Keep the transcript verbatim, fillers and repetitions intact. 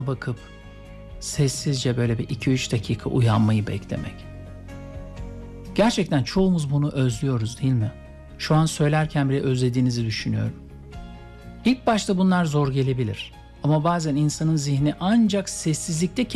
bakıp sessizce böyle bir iki üç dakika uyanmayı beklemek. Gerçekten çoğumuz bunu özlüyoruz, değil mi? Şu an söylerken bile özlediğinizi düşünüyorum. İlk başta bunlar zor gelebilir. Ama bazen insanın zihni ancak sessizlikte